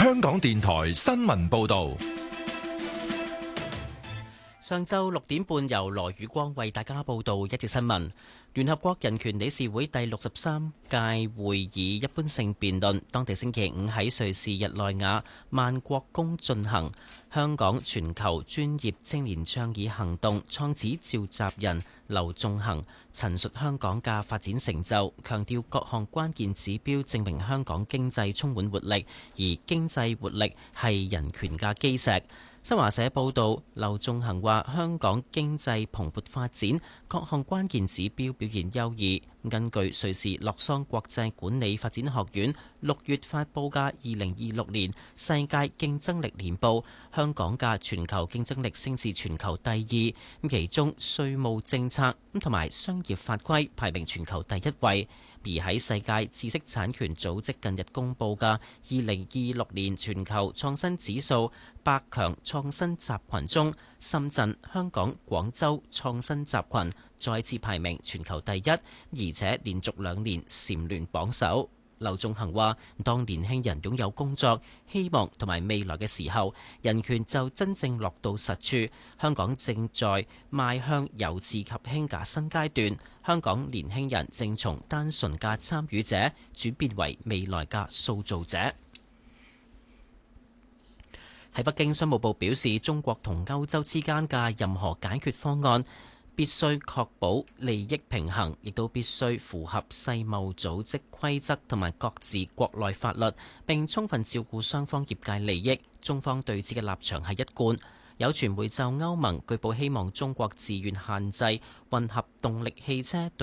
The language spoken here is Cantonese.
香港電台新聞報道。 上晝6點半，由羅宇光為大家報道一節新聞。聯合國人權理事會第63屆會議一般性辯論，當地星期五喺瑞士日內瓦萬國宮進行。香港全球專業青年倡議行動創始召集人劉仲恒陳述香港嘅發展成就，強調各項關鍵指標證明香港經濟充滿活力，而經濟活力係人權嘅基石。新華社報導，劉仲恒話：香港經濟蓬勃發展，各項關鍵指標表現優異。根據瑞士洛桑國際管理發展學院6月發布嘅2026年世界競爭力年報，香港嘅全球競爭力升至全球第2，其中稅務政策同埋商業法規排名全球第1位。而喺世界知識產權組織近日公佈嘅2026年全球創新指數100強創新集群中，深圳、香港、廣州創新集群再次排名全球第1，而且連續2年蟬聯榜首。劉仲恒話：當年輕人擁有工作、希望同埋未來嘅時候，人權就真正落到實處。香港正在邁向由治及興嘅新階段，香港年輕人正從單純嘅參與者轉變為未來嘅塑造者。喺北京，商務部表示，中國同歐洲之間嘅任何解決方案必須確保利益平衡，亦都必須符合世貿組織規則同埋各自國內法律，並充分照顧雙方業界利益。中方對此嘅立場係一貫。有傳媒就歐盟據報希望中國自願限制混合動力汽車